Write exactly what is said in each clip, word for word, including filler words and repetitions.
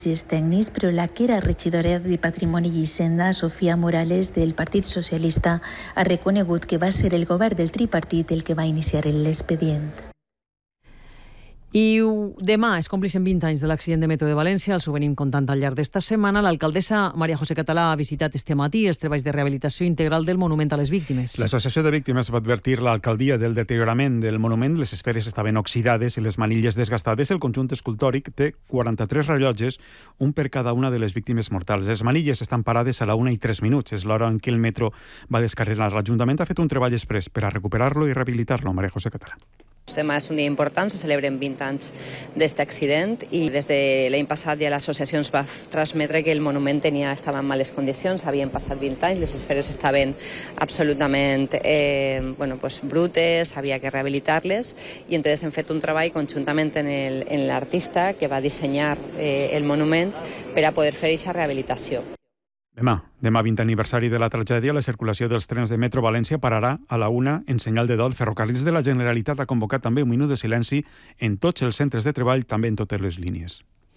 tècnics, però la que era regidora de Patrimoni i Hisenda, Sofia Morales, del Partit Socialista, ha reconegut que va ser el govern del tripartit el que va iniciar l'expedient. I demà es complixen vint anys de l'accident de metro de València, els ho venim contant al llarg d'esta setmana. L'alcaldessa Maria José Català ha visitat este matí els treballs de rehabilitació integral del monument a les víctimes. L'Associació de Víctimes va advertir l'alcaldia del deteriorament del monument. Les esferes estaven oxidades i les manilles desgastades. El conjunt escultòric té quaranta-tres rellotges, un per cada una de les víctimes mortals. Les manilles estan parades a la una i tres minuts. És l'hora en què el metro va descarrilar. L'Ajuntament ha fet un treball exprés per a recuperar-lo i rehabilitar-lo. Maria José Català. Demà és un dia important, se celebren vint anys d'aquest accident i des de l'any passat ja l'associació ens va transmetre que el monument tenia, estava en males condicions, havien passat vint anys, les esferes estaven absolutament eh, bueno, pues, brutes, havia que rehabilitar-les i entonces hem fet un treball conjuntament en, el, en l'artista que va dissenyar eh, el monument per a poder fer aquesta rehabilitació. Demà, demà vint aniversari de la tragèdia, la circulació dels trens de Metro València pararà a la una en senyal de dol. Ferrocarrils de la Generalitat ha convocat també un minut de silenci en tots els centres de treball, també en totes les línies.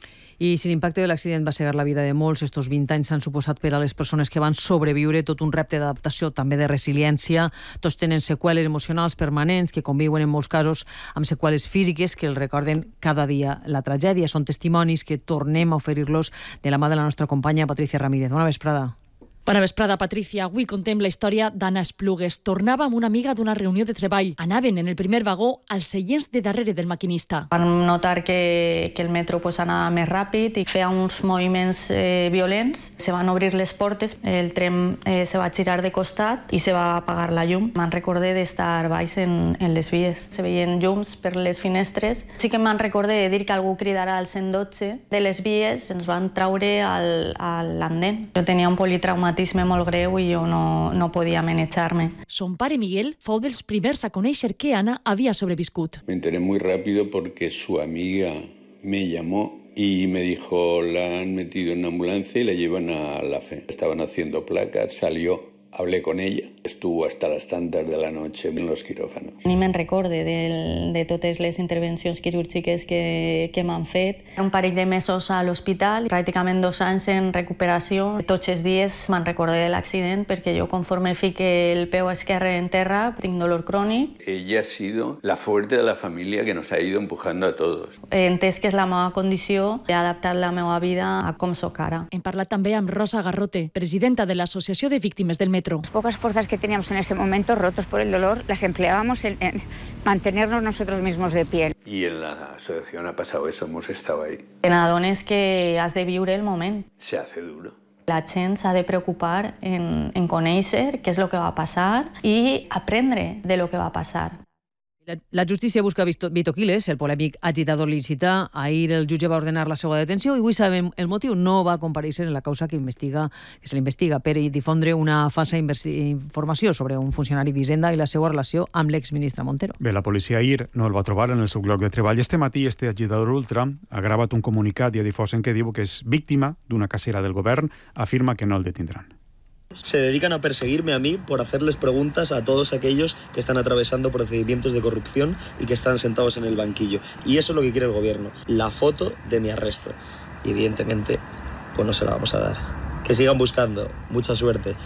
I si l'impacte de l'accident va cegar la vida de molts, estos vint anys s'han suposat per a les persones que van sobreviure tot un repte d'adaptació, també de resiliència. Tots tenen seqüeles emocionals permanents que conviuen en molts casos amb seqüeles físiques que els recorden cada dia la tragèdia. Són testimonis que tornem a oferir-los de la mà de la nostra companya Patricia Ramírez. Bona vesprada. Bona vesprada, Patricia. Avui contem la història d'Anna Esplugues. Tornava amb una amiga d'una reunió de treball. Anaven en el primer vagó als seients de darrere del maquinista. Vam notar que, que el metro pues, anava més ràpid i feia uns moviments eh, violents. Se van obrir les portes, el tren eh, se va girar de costat i se va apagar la llum. Me'n recordé d'estar baix en, en les vies. Se veien llums per les finestres. Sí que me'n recordé de dir que algú cridara al cent dotze. De les vies ens van traure al, a l'andén. Jo tenia un politraumatisme molt greu i jo no, no podia manejar-me. Son pare Miguel fou dels primers a conèixer que Ana havia sobreviscut. Me enteré muy rápido porque su amiga me llamó y me dijo, la han metido en una ambulancia y la llevan a la fe. Estaban haciendo placas, salió. Hablé con ella. Estuvo hasta las tantas de la noche en los quirófanos. Ni me'n recorde de, de totes les intervencions quirúrgiques que, que m'han fet. Un parell de mesos a l'hospital, pràcticament dos anys en recuperació. Tots els dies me'n recorde de l'accident perquè jo conforme fique el peu esquerre en terra tinc dolor crònic. Ella ha sido la fuerte de la familia que nos ha ido empujando a todos. He entès que és la meva condició, he adaptat la meva vida a com soc ara. Hem parlat també amb Rosa Garrote, presidenta de l'Associació de Víctimes del Metro. Las pocas fuerzas que teníamos en ese momento, rotos por el dolor, las empleábamos en, en mantenernos nosotros mismos de pie. Y en la asociación ha pasado eso, hemos estado ahí. Te n'adones que has de viure el moment. Se hace duro. La gent s'ha de preocupar en, en conèixer què és el que va passar i aprendre de lo que va passar. La, la justícia busca Vito Quiles, el polèmic agitador lícita. Ahir el jutge va ordenar la seva detenció i avui sabem el motiu. No va comparèixer en la causa que investiga que se l'investiga per difondre una falsa informació sobre un funcionari d'Hisenda i la seva relació amb l'exministre Montero. Bé, la policia ahir no el va trobar en el seu lloc de treball. Este matí, este agitador ultra ha gravat un comunicat i ha difós en què diu que és víctima d'una cacera del govern. Afirma que no el detindran. Se dedican a perseguirme a mí por hacerles preguntas a todos aquellos que están atravesando procedimientos de corrupción y que están sentados en el banquillo. Y eso es lo que quiere el gobierno, la foto de mi arresto. Y evidentemente, pues no se la vamos a dar. Que sigan buscando. Mucha suerte.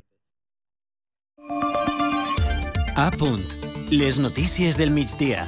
A punt. Les notícies del migdia.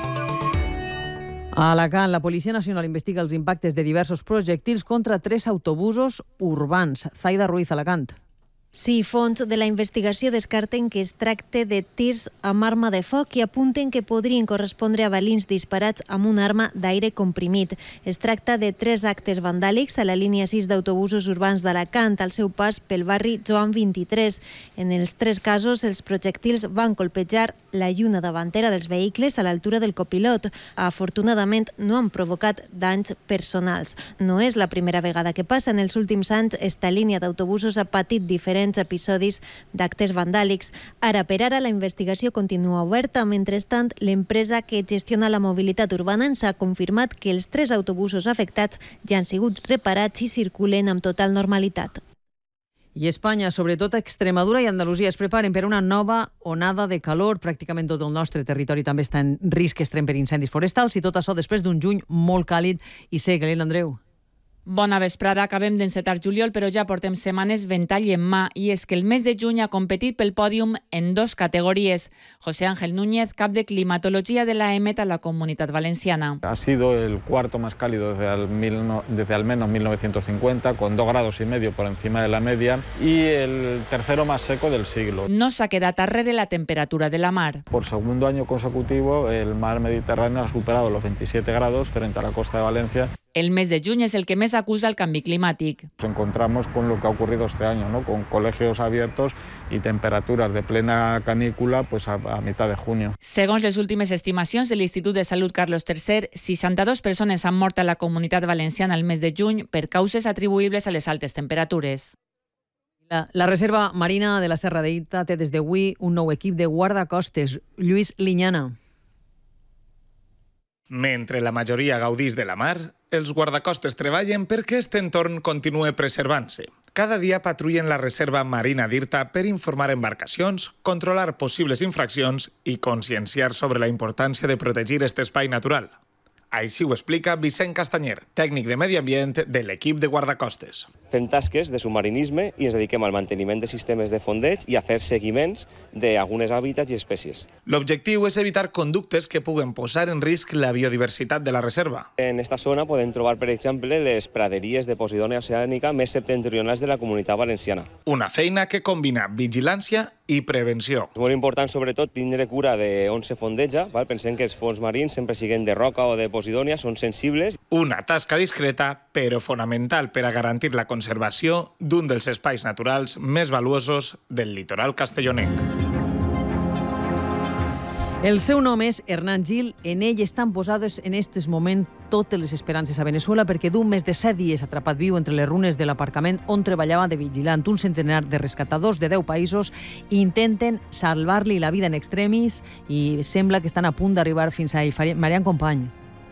A Alacant, la Policia Nacional investiga els impactes de diversos projectils contra tres autobusos urbans. Zaida Ruiz, Alacant. Sí, fonts de la investigació descarten que es tracte de tirs amb arma de foc i apunten que podrien correspondre a balins disparats amb una arma d'aire comprimit. Es tracta de tres actes vandàlics a la línia sis d'autobusos urbans d'Alacant, al seu pas pel barri Joan vint-i-tres. En els tres casos, els projectils van colpejar la lluna davantera dels vehicles a l'altura del copilot. Afortunadament, no han provocat danys personals. No és la primera vegada que passa. En els últims anys, esta línia d'autobusos ha patit diferents episodis d'actes vandàlics. Ara per ara la investigació continua oberta. Mentrestant, l'empresa que gestiona la mobilitat urbana ens ha confirmat que els tres autobusos afectats ja han sigut reparats i circulen amb total normalitat. I Espanya, sobretot Extremadura i Andalusia, es preparen per una nova onada de calor. Pràcticament tot el nostre territori també està en risc extrem per incendis forestals i tot això després d'un juny molt càlid i sec. Elena Andreu. Bona vesprada, acabem d'encetar juliol, però ja portem setmanes ventall en mà, i és que el mes de juny ha competit pel pòdium en dos categories. José Ángel Núñez, cap de climatologia de la EMET a la Comunitat Valenciana. Ha sido el cuarto más cálido desde al, mil no, desde al menos mil novecientos cincuenta, con dos grados y medio por encima de la media, y el tercero más seco del siglo. No s'ha quedat arrere la temperatura de la mar. Por segundo año consecutivo, el mar Mediterráneo ha superado los veintisiete grados frente a la costa de Valencia. El mes de juny és el que més acusa el canvi climàtic. Nos encontramos con lo que ha ocurrido este año, ¿no? Con colegios abiertos y temperaturas de plena canícula pues a, a mitad de junio. Segons les últimes estimacions de l'Institut de Salut Carlos tercer, seixanta-dos persones han mort a la Comunitat Valenciana el mes de juny per causes atribuïbles a les altes temperatures. La, la Reserva Marina de la Serra d'Eita té des d'avui un nou equip de guardacostes. Lluís Liñana. Mentre la majoria gaudís de la mar, els guardacostes treballen perquè aquest entorn continue preservant-se. Cada dia patrullen la Reserva Marina d'Irta per informar embarcacions, controlar possibles infraccions i conscienciar sobre la importància de protegir aquest espai natural. Així ho explica Vicent Castanyer, tècnic de Medi Ambient de l'equip de guardacostes. Fem tasques de submarinisme i ens dediquem al manteniment de sistemes de fondeig i a fer seguiments d'algunes hàbitats i espècies. L'objectiu és evitar conductes que puguen posar en risc la biodiversitat de la reserva. En esta zona podem trobar, per exemple, les praderies de Posidònia oceànica més septentrionals de la Comunitat Valenciana. Una feina que combina vigilància i prevenció. És molt important, sobretot, tindre cura d'on se fondeja. Val? Pensem que els fons marins sempre siguen de roca o de Posidònia, són sensibles. Una tasca discreta, però fonamental per a garantir la conservació d'un dels espais naturals més valuosos del litoral castellonenc. El seu nom és Hernán Gil. En ell estan posades en aquest moment totes les esperances a Venezuela perquè d'un més de set dies atrapat viu entre les runes de l'aparcament on treballava de vigilant. Un centenar de rescatadors de deu països intenten salvar-li la vida en extremis i sembla que estan a punt d'arribar fins a ell. Marian Company.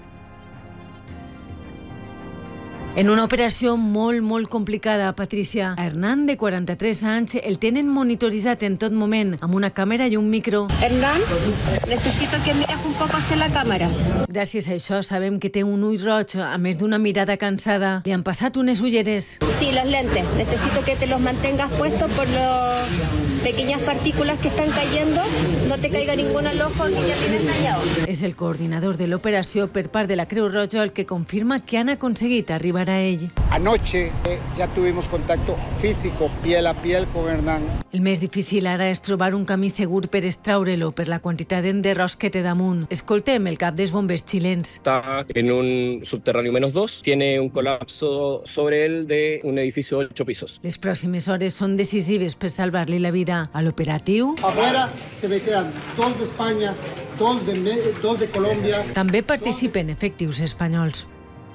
En una operació molt, molt complicada, Patricia. A Hernán, de quaranta-tres anys, el tenen monitoritzat en tot moment, amb una càmera i un micro. Hernán, necessito que mires un poco hacia la càmera. Gràcies a això sabem que té un ull roig, a més d'una mirada cansada. Li han passat unes ulleres. Sí, los lentes. Necesito que te los mantengas puestos por las pequeñas partículas que están cayendo. No te caiga ninguna al ojo que ya tienes dañado. És el coordinador de l'operació per part de la Creu Roja el que confirma que han aconseguit arribar a ell. Anoche eh, ya tuvimos contacto físico, piel a piel con Hernán. El més difícil ara és trobar un camí segur per extraure-lo per la quantitat d'enderrocs que té damunt. Escoltem el cap dels bombers xilens. Está en un subterráneo menos dos, tiene un colapso sobre él de un edificio de ocho pisos. Les pròximes hores són decisives per salvar-li la vida. A l'operatiu... Afuera se me quedan dos de España, dos de, dos de Colombia... També participen efectius espanyols.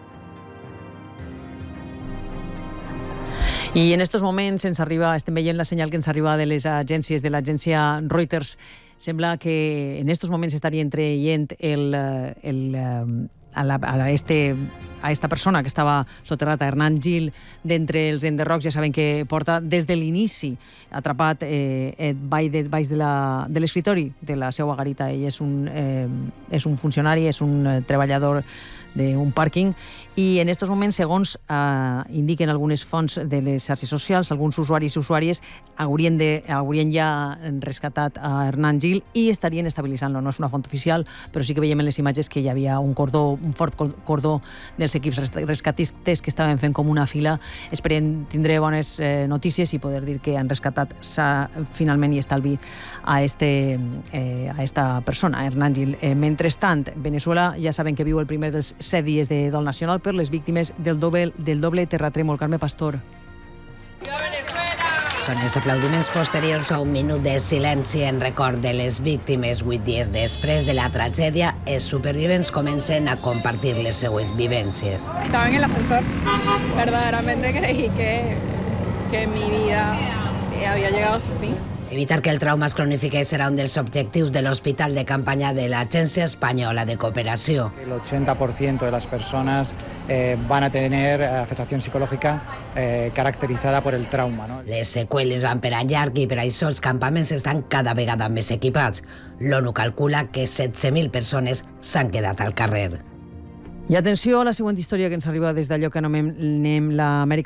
I en aquests moments ens arriba, estem veient la senyal que ens arriba de les agències, de l'agència Reuters. Sembla que en aquests moments estarien traient el, el, a, la, a, este, a esta persona que estava soterrat, a Hernán Gil, d'entre els enderrocs. Ja saben que porta des de l'inici atrapat eh, baix de, baix de, la, de l'escriptori de la seva garita. Ell és un, eh, és un funcionari, és un eh, treballador d'un pàrquing, i en aquests moments, segons eh, indiquen algunes fonts de les xarxes socials, alguns usuaris i usuàries haurien, de, haurien ja rescatat a Hernán Gil i estarien estabilitzant-lo. No és una font oficial, però sí que veiem en les imatges que hi havia un cordó, un fort cordó dels equips rescatistes que estaven fent com una fila. Esperem tindré bones eh, notícies i poder dir que han rescatat finalment i estalvi a, este, eh, a esta persona, Hernán Gil. Eh, mentrestant, Venezuela ja saben que viu el primer dels set dies de dol nacional per les víctimes del doble, del doble terratrèmol. Carme Pastor. Són els aplaudiments posteriors a un minut de silenci en record de les víctimes. Vuit dies després de la tragèdia, els supervivents comencen a compartir les seues vivències. Estaba en el ascensor. Verdaderamente creí que, que mi vida había llegado a su fin. Evitar que el trauma es cronifique será un dels objectius de l'Hospital de Campaña de la Agencia Española de Cooperación. El ochenta por ciento de las personas eh, van a tener afectación psicológica eh, caracterizada por el trauma, ¿no? Les seqüeles van per a llarg i per això els campaments estan cada vegada més equipats. L'ONU calcula que setze mil persones s'han quedat al carrer. I atenció a la següent història que ens arriba des d'allò que anomenem l'Amèrica